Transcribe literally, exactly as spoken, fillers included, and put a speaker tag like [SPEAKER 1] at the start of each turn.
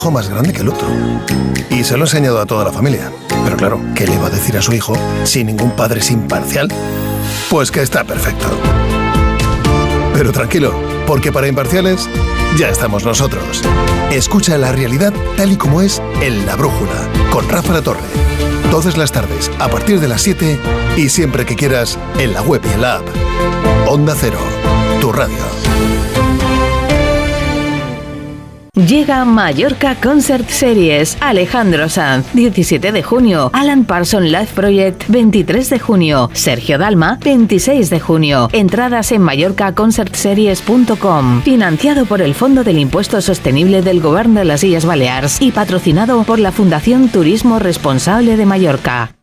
[SPEAKER 1] hijo más grande que el otro. Y se lo he enseñado a toda la familia. Pero claro, ¿qué le va a decir a su hijo si ningún padre es imparcial? Pues que está perfecto. Pero tranquilo, porque para imparciales ya estamos nosotros. Escucha la realidad tal y como es en La Brújula, con Rafa La Torre. Todas las tardes, a partir de las siete y siempre que quieras, en la web y en la app. Onda Cero, tu radio.
[SPEAKER 2] Llega Mallorca Concert Series. Alejandro Sanz, diecisiete de junio. Alan Parsons Live Project, veintitrés de junio. Sergio Dalma, veintiséis de junio. Entradas en mallorca concert series punto com. Financiado por el Fondo del Impuesto Sostenible del Govern de las Illes Balears y patrocinado por la Fundación Turismo Responsable de Mallorca.